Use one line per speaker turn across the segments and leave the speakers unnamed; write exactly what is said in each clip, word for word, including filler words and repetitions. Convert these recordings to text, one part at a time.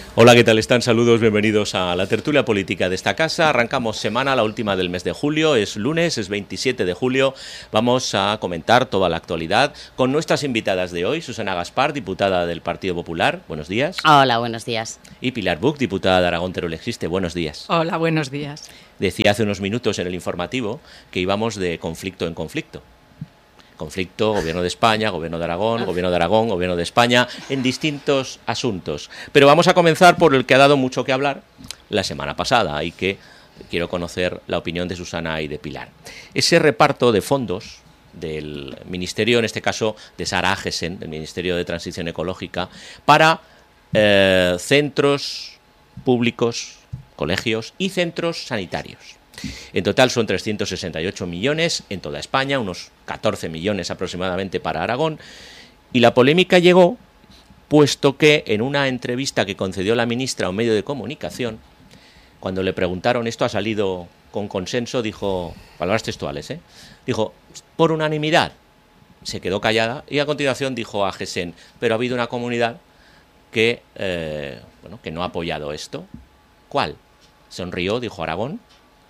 Hola, ¿qué tal están? Saludos, bienvenidos a la tertulia política de esta casa. Arrancamos semana, la última del mes de julio, es lunes, es veintisiete de julio. Vamos a comentar toda la actualidad con nuestras invitadas de hoy, Susana Gaspar, diputada del Partido Popular. Buenos días.
Hola, buenos días.
Y Pilar Buch, diputada de Aragón Teruel Existe. Buenos días.
Hola, buenos días.
Decía hace unos minutos en el informativo que íbamos de conflicto en conflicto. Conflicto, gobierno de España, gobierno de Aragón, gobierno de Aragón, gobierno de España, en distintos asuntos. Pero vamos a comenzar por el que ha dado mucho que hablar la semana pasada y que quiero conocer la opinión de Susana y de Pilar. Ese reparto de fondos del Ministerio, en este caso de Sara Agesen, del Ministerio de Transición Ecológica, para eh, centros públicos, colegios y centros sanitarios. En total son trescientos sesenta y ocho millones en toda España, unos catorce millones aproximadamente para Aragón, y la polémica llegó puesto que en una entrevista que concedió la ministra a un medio de comunicación, cuando le preguntaron, esto ha salido con consenso, dijo, palabras textuales, ¿eh? dijo, por unanimidad, se quedó callada y a continuación dijo a Agesen, pero ha habido una comunidad que, eh, bueno, que no ha apoyado esto. ¿Cuál? Sonrió, dijo Aragón.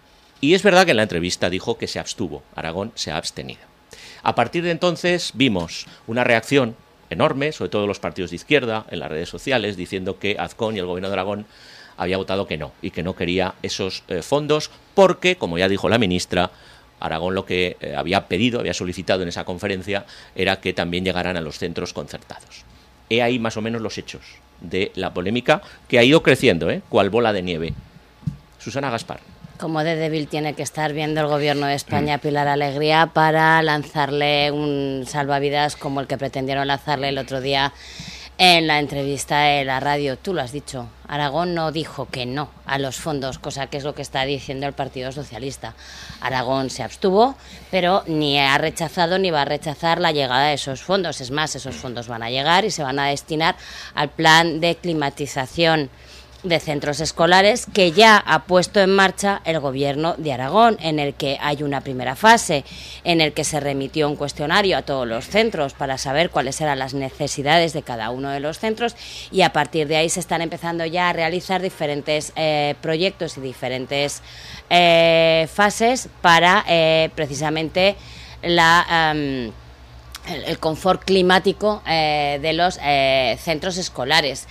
Y es verdad que en la entrevista dijo que se abstuvo, Aragón se ha abstenido. A partir de entonces vimos una reacción enorme, sobre todo los partidos de izquierda, en las redes sociales, diciendo que Azcón y el gobierno de Aragón había votado que no, y que no quería esos eh, fondos, porque, como ya dijo la ministra, Aragón lo que eh, había pedido, había solicitado en esa conferencia, era que también llegaran a los centros concertados. He ahí más o menos los hechos de la polémica, que ha ido creciendo, ¿eh? Cual bola de nieve. Susana Gaspar.
Como de débil tiene que estar viendo el gobierno de España Pilar Alegría para lanzarle un salvavidas como el que pretendieron lanzarle el otro día en la entrevista en la radio. Tú lo has dicho, Aragón no dijo que no a los fondos, cosa que es lo que está diciendo el Partido Socialista. Aragón se abstuvo, pero ni ha rechazado ni va a rechazar la llegada de esos fondos. Es más, esos fondos van a llegar y se van a destinar al plan de climatización de centros escolares que ya ha puesto en marcha el gobierno de Aragón, en el que hay una primera fase, en el que se remitió un cuestionario a todos los centros para saber cuáles eran las necesidades de cada uno de los centros, y a partir de ahí se están empezando ya a realizar diferentes eh, proyectos y diferentes eh, fases para eh, precisamente la... Um, el confort climático eh, de los eh, centros escolares.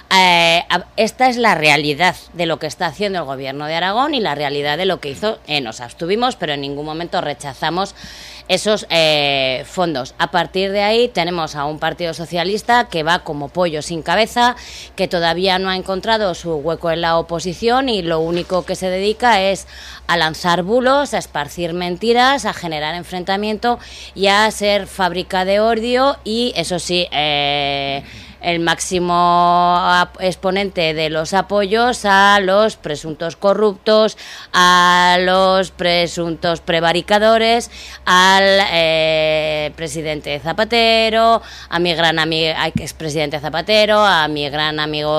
Eh, esta es la realidad de lo que está haciendo el gobierno de Aragón y la realidad de lo que hizo. Eh, nos abstuvimos, pero en ningún momento rechazamos esos eh, fondos. A partir de ahí tenemos a un Partido Socialista que va como pollo sin cabeza, que todavía no ha encontrado su hueco en la oposición y lo único que se dedica es a lanzar bulos, a esparcir mentiras, a generar enfrentamiento y a ser fábrica de odio y, eso sí, eh, el máximo exponente de los apoyos a los presuntos corruptos, a los presuntos prevaricadores, al eh, presidente Zapatero, a mi gran amigo, expresidente Zapatero, a mi gran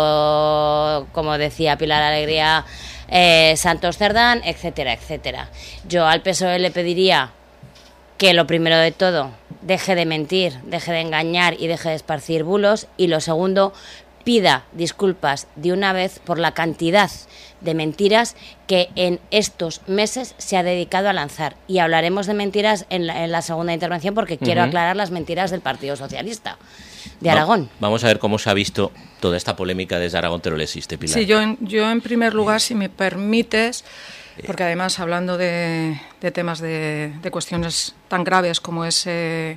amigo, como decía Pilar Alegría, eh, Santos Cerdán, etcétera, etcétera. Yo al P S O E le pediría que lo primero de todo, deje de mentir, deje de engañar y deje de esparcir bulos. Y lo segundo, pida disculpas de una vez por la cantidad de mentiras que en estos meses se ha dedicado a lanzar. Y hablaremos de mentiras en la, en la segunda intervención, porque quiero uh-huh. aclarar las mentiras del Partido Socialista de Aragón.
Va, vamos a ver cómo se ha visto toda esta polémica desde Aragón Teruel Existe, Pilar.
Sí, yo en, yo en primer lugar, si me permites, porque además hablando de, de temas de, de cuestiones tan graves como es eh,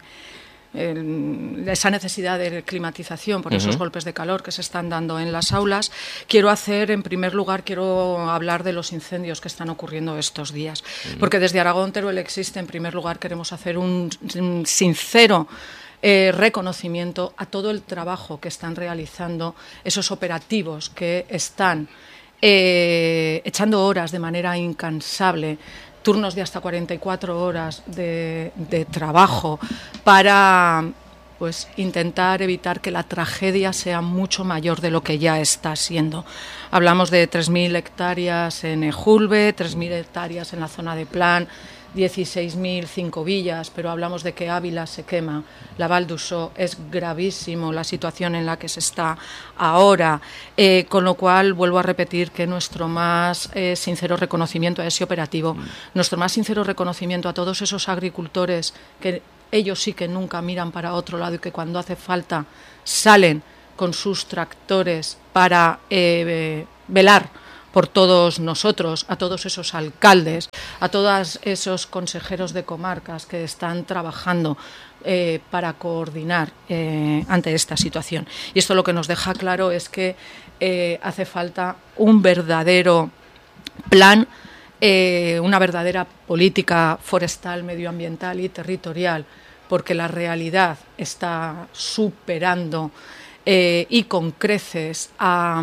el, esa necesidad de climatización por uh-huh. esos golpes de calor que se están dando en las aulas, quiero hacer, en primer lugar, quiero hablar de los incendios que están ocurriendo estos días, uh-huh. porque desde Aragón Teruel Existe, en primer lugar, queremos hacer un, un sincero Eh, reconocimiento a todo el trabajo que están realizando esos operativos que están eh, echando horas de manera incansable, turnos de hasta cuarenta y cuatro horas de, de trabajo para pues intentar evitar que la tragedia sea mucho mayor de lo que ya está siendo. Hablamos de tres mil hectáreas en Ejulbe, tres mil hectáreas en la zona de Plan, dieciséis mil cinco villas, pero hablamos de que Ávila se quema, la Val d'Uixó, es gravísimo la situación en la que se está ahora, eh, con lo cual vuelvo a repetir que nuestro más eh, sincero reconocimiento a ese operativo, mm. nuestro más sincero reconocimiento a todos esos agricultores que ellos sí que nunca miran para otro lado y que cuando hace falta salen con sus tractores para eh, velar por todos nosotros, a todos esos alcaldes, a todos esos consejeros de comarcas que están trabajando eh, para coordinar eh, ante esta situación. Y esto lo que nos deja claro es que eh, hace falta un verdadero plan, eh, una verdadera política forestal, medioambiental y territorial, porque la realidad está superando eh, y con creces a,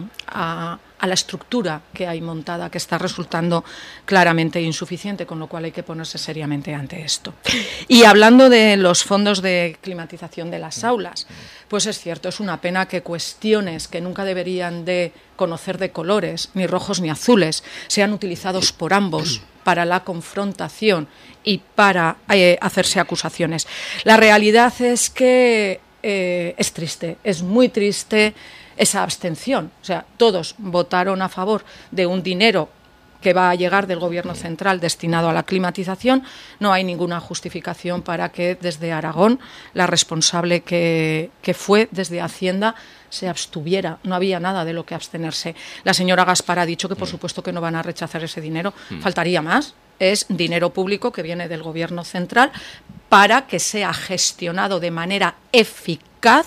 a a la estructura que hay montada, que está resultando claramente insuficiente, con lo cual hay que ponerse seriamente ante esto. Y hablando de los fondos de climatización de las aulas, pues es cierto, es una pena que cuestiones que nunca deberían de conocer de colores, ni rojos ni azules, sean utilizados por ambos para la confrontación y para eh, hacerse acusaciones. La realidad es que eh, es triste, es muy triste esa abstención, o sea, todos votaron a favor de un dinero que va a llegar del Gobierno central destinado a la climatización. No hay ninguna justificación para que desde Aragón la responsable que, que fue desde Hacienda se abstuviera. No había nada de lo que abstenerse. La señora Gaspar ha dicho que por supuesto que no van a rechazar ese dinero. Faltaría más. Es dinero público que viene del Gobierno central para que sea gestionado de manera eficaz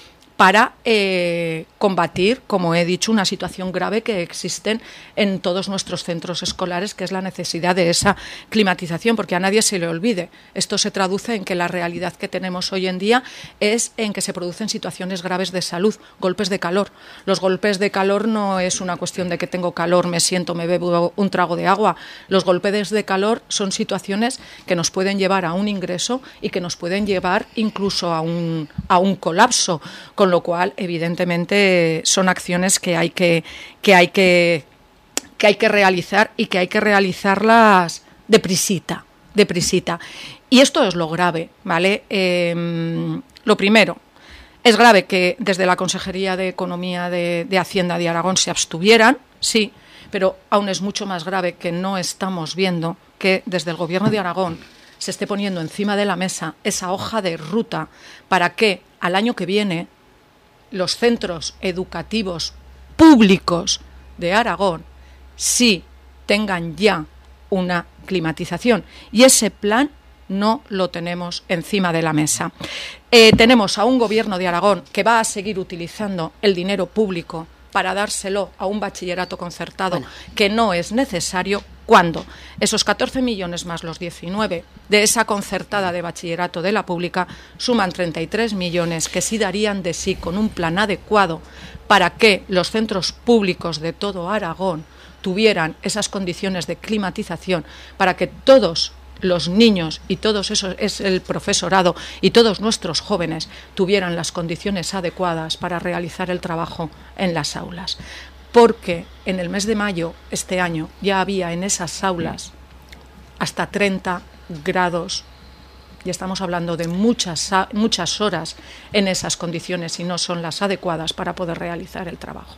para eh, combatir, como he dicho, una situación grave que existe en todos nuestros centros escolares, que es la necesidad de esa climatización, porque a nadie se le olvide. Esto se traduce en que la realidad que tenemos hoy en día es en que se producen situaciones graves de salud, golpes de calor. Los golpes de calor no es una cuestión de que tengo calor, me siento, me bebo un trago de agua. Los golpes de calor son situaciones que nos pueden llevar a un ingreso y que nos pueden llevar incluso a un, a un colapso, con lo cual, evidentemente, son acciones que hay que, que hay que, que hay que realizar y que hay que realizarlas deprisita, deprisita. Y esto es lo grave, ¿vale? Eh, lo primero, es grave que desde la Consejería de Economía de, de Hacienda de Aragón se abstuvieran, sí, pero aún es mucho más grave que no estamos viendo que desde el Gobierno de Aragón se esté poniendo encima de la mesa esa hoja de ruta para que al año que viene los centros educativos públicos de Aragón sí tengan ya una climatización. Y ese plan no lo tenemos encima de la mesa. Eh, tenemos a un Gobierno de Aragón que va a seguir utilizando el dinero público para dárselo a un bachillerato concertado bueno. que no es necesario, cuando esos catorce millones más los diecinueve de esa concertada de bachillerato de la pública suman treinta y tres millones que sí darían de sí con un plan adecuado para que los centros públicos de todo Aragón tuvieran esas condiciones de climatización, para que todos los niños y todos esos es el profesorado y todos nuestros jóvenes tuvieran las condiciones adecuadas para realizar el trabajo en las aulas. Porque en el mes de mayo este año ya había en esas aulas hasta treinta grados y estamos hablando de muchas, muchas horas en esas condiciones y no son las adecuadas para poder realizar el trabajo.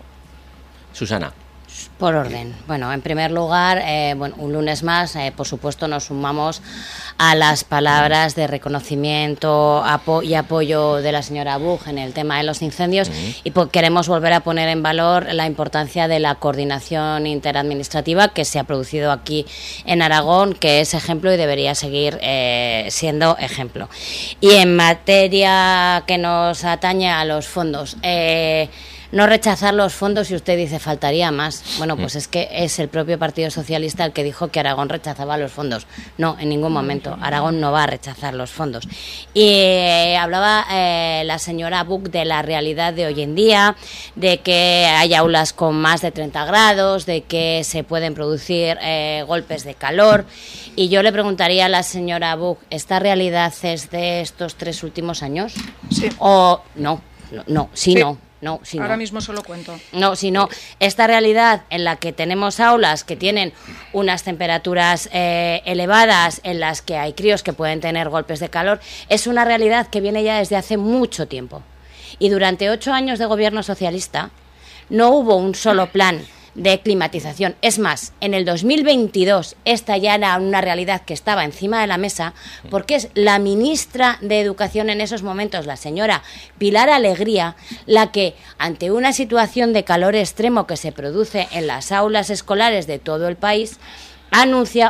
Susana.
Por orden. Bueno, en primer lugar, eh, bueno, un lunes más, eh, por supuesto, nos sumamos a las palabras de reconocimiento apo- y apoyo de la señora Buch en el tema de los incendios uh-huh. y po- queremos volver a poner en valor la importancia de la coordinación interadministrativa que se ha producido aquí en Aragón, que es ejemplo y debería seguir eh, siendo ejemplo. Y en materia que nos atañe a los fondos, eh, no rechazar los fondos, y usted dice faltaría más. Bueno, pues es que es el propio Partido Socialista el que dijo que Aragón rechazaba los fondos. No, en ningún momento. Aragón no va a rechazar los fondos. Y eh, hablaba eh, la señora Buch de la realidad de hoy en día, de que hay aulas con más de treinta grados, de que se pueden producir eh, golpes de calor. Y yo le preguntaría a la señora Buch, ¿esta realidad es de estos tres últimos años?
Sí.
¿O no? No, no, sí,
sí.
no. No, si
Ahora
no.
mismo solo cuento.
No, sino esta realidad en la que tenemos aulas que tienen unas temperaturas eh, elevadas, en las que hay críos que pueden tener golpes de calor, es una realidad que viene ya desde hace mucho tiempo. Y durante ocho años de gobierno socialista no hubo un solo plan de climatización. Es más, en el dos mil veintidós esta ya era una realidad que estaba encima de la mesa, porque es la ministra de Educación en esos momentos, la señora Pilar Alegría, la que, ante una situación de calor extremo que se produce en las aulas escolares de todo el país, anuncia